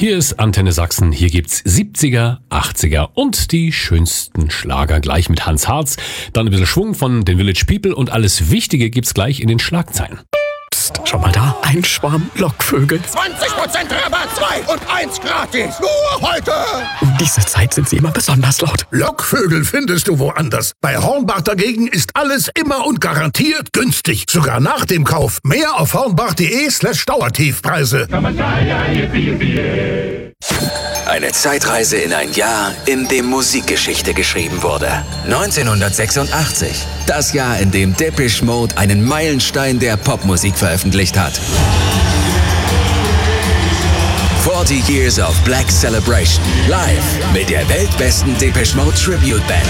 Hier ist Antenne Sachsen, hier gibt's 70er, 80er und die schönsten Schlager gleich mit Hans Harz. Dann ein bisschen Schwung von den Village People und alles Wichtige gibt's gleich in den Schlagzeilen. Psst, schau mal da, ein Schwarm Lockvögel. 20% Rabatt, 2 und 1 gratis. Nur heute. Um diese Zeit sind sie immer besonders laut. Lockvögel findest du woanders. Bei Hornbach dagegen ist alles immer und garantiert günstig. Sogar nach dem Kauf. Mehr auf hornbach.de/Dauertiefpreise. Eine Zeitreise in ein Jahr, in dem Musikgeschichte geschrieben wurde. 1986. Das Jahr, in dem Depeche Mode einen Meilenstein der Popmusik veröffentlicht hat. 40 Years of Black Celebration. Live mit der weltbesten Depeche Mode Tribute Band.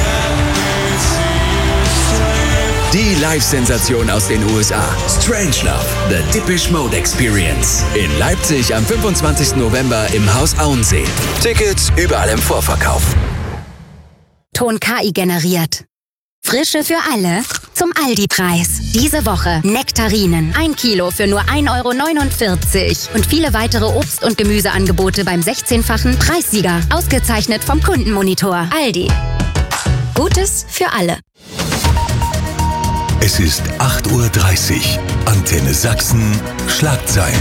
Die Live-Sensation aus den USA. Strangelove, The Depeche Mode Experience. In Leipzig am 25. November im Haus Auensee. Tickets überall im Vorverkauf. Ton KI generiert. Frische für alle zum Aldi-Preis. Diese Woche Nektarinen. 1 Kilo für nur 1,49 € und viele weitere Obst- und Gemüseangebote beim 16-fachen Preissieger. Ausgezeichnet vom Kundenmonitor. Aldi. Gutes für alle. Es ist 8:30 Uhr. Antenne Sachsen. Schlagzeilen.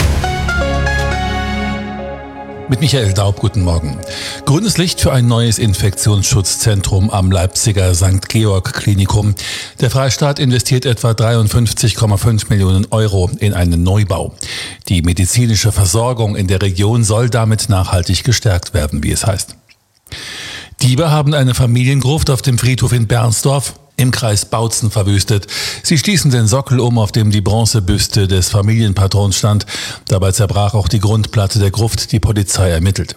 Mit Michael Daub, guten Morgen. Grünes Licht für ein neues Infektionsschutzzentrum am Leipziger St. Georg Klinikum. Der Freistaat investiert etwa 53,5 Millionen € in einen Neubau. Die medizinische Versorgung in der Region soll damit nachhaltig gestärkt werden, wie es heißt. Diebe haben eine Familiengruft auf dem Friedhof in Bernsdorf im Kreis Bautzen verwüstet. Sie stießen den Sockel um, auf dem die Bronzebüste des Familienpatrons stand. Dabei zerbrach auch die Grundplatte der Gruft. Die Polizei ermittelt.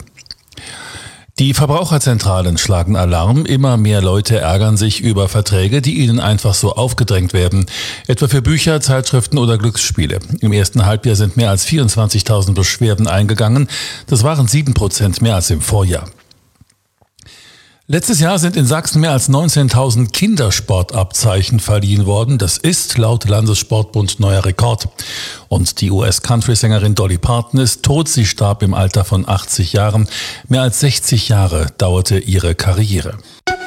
Die Verbraucherzentralen schlagen Alarm. Immer mehr Leute ärgern sich über Verträge, die ihnen einfach so aufgedrängt werden. Etwa für Bücher, Zeitschriften oder Glücksspiele. Im ersten Halbjahr sind mehr als 24.000 Beschwerden eingegangen. Das waren 7% mehr als im Vorjahr. Letztes Jahr sind in Sachsen mehr als 19.000 Kindersportabzeichen verliehen worden. Das ist laut Landessportbund neuer Rekord. Und die US-Country-Sängerin Dolly Parton ist tot. Sie starb im Alter von 80 Jahren. Mehr als 60 Jahre dauerte ihre Karriere.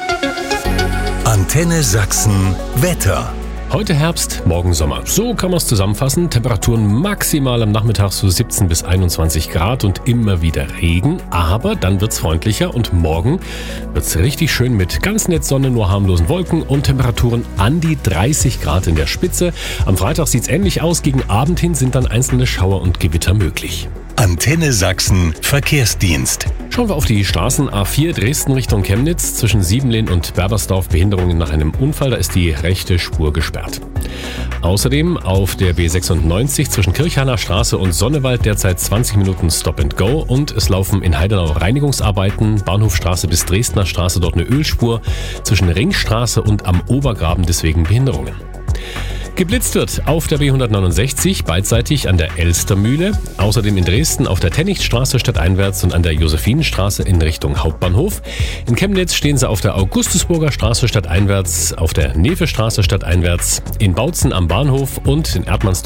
Antenne Sachsen. Wetter. Heute Herbst, morgen Sommer. So kann man es zusammenfassen. Temperaturen maximal am Nachmittag so 17 bis 21 Grad und immer wieder Regen. Aber dann wird's freundlicher und morgen wird's richtig schön mit ganz nett Sonne, nur harmlosen Wolken und Temperaturen an die 30 Grad in der Spitze. Am Freitag sieht's ähnlich aus. Gegen Abend hin sind dann einzelne Schauer und Gewitter möglich. Antenne Sachsen. Verkehrsdienst. Schauen wir auf die Straßen A4 Dresden Richtung Chemnitz. Zwischen Siebenlehn und Berbersdorf Behinderungen nach einem Unfall. Da ist die rechte Spur gesperrt. Außerdem auf der B96 zwischen Kirchhainer Straße und Sonnewald derzeit 20 Minuten Stop and Go. Und es laufen in Heidenau Reinigungsarbeiten. Bahnhofstraße bis Dresdner Straße dort eine Ölspur. Zwischen Ringstraße und am Obergraben deswegen Behinderungen. Geblitzt wird auf der B169 beidseitig an der Elstermühle, außerdem in Dresden auf der Tennichtstraße stadteinwärts und an der Josephinenstraße in Richtung Hauptbahnhof. In Chemnitz stehen sie auf der Augustusburger Straße stadteinwärts, auf der Nevestraße stadteinwärts, in Bautzen am Bahnhof und in Erdmannsdorf